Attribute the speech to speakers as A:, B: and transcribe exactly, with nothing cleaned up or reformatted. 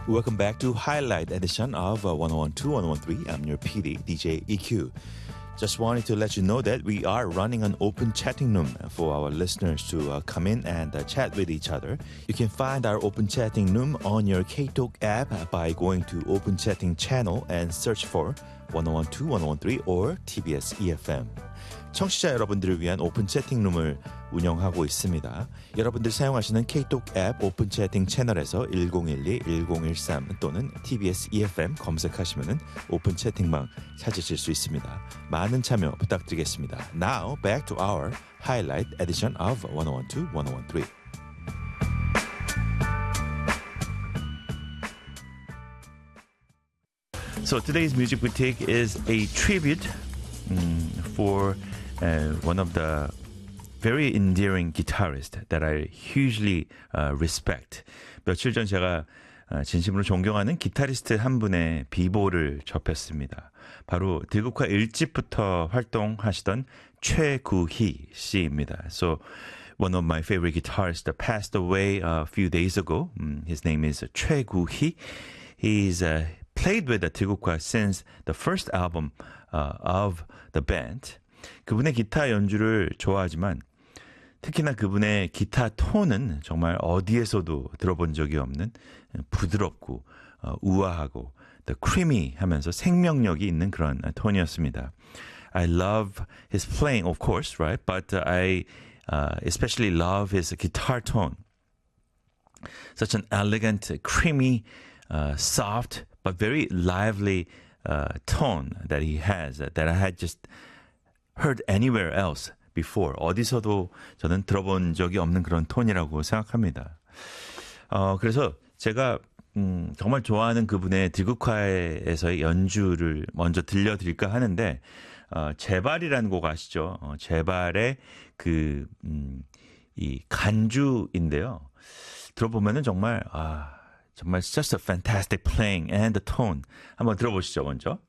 A: Welcome back to Highlight edition of uh, one oh one two, one oh one three. I'm your P D, D J E Q. Just wanted to let you know that we are running an open chatting room for our listeners to uh, come in and uh, chat with each other. You can find our open chatting room on your K-Talk app by going to open chatting channel and search for one oh one two, one oh one three or T B S E F M. 청취자 여러분들을 위한 오픈 채팅룸을 운영하고 있습니다. 여러분들 사용하시는 K-Talk 앱 오픈 채팅 채널에서 일공일이, 일공일삼 또는 T B S E F M 검색하시면 오픈 채팅방 찾으실 수 있습니다. 많은 참여 부탁드리겠습니다. Now, back to our highlight edition of one oh one two, one oh one three. So today's music we take is a tribute um, for uh, one of the very endearing guitarist that I hugely uh, respect. 며칠 전 제가 uh, 진심으로 존경하는 기타리스트 한 분의 비보를 접했습니다. 바로 들국화 일 집부터 활동하시던 최구희 씨입니다. So one of my favorite guitarists that passed away a few days ago. Um, his name is 최구희. He's uh, played with the 들국화 since the first album uh, of the band. 그분의 기타 연주를 좋아하지만 특히나 그분의 기타 톤은 정말 어디에서도 들어본 적이 없는 부드럽고 어, 우아하고 the creamy 하면서 생명력이 있는 그런 톤이었습니다. I love his playing, of course, right? But uh, I uh, especially love his guitar tone. Such an elegant, creamy, uh, soft, but very lively uh, tone that he has that I had just heard anywhere else before. 어디서도 저는 들어본 적이 없는 그런 톤이라고 생각합니다. 어, 그래서 제가 음, 정말 좋아하는 그분의 들국화에서의 연주를 먼저 들려드릴까 하는데 어, 제발이라는 곡 아시죠? 어, 제발의 그, 음, 이 간주인데요. 들어보면은 정말 아, 정말 just a fantastic playing and the tone. 한번 들어보시죠, 먼저.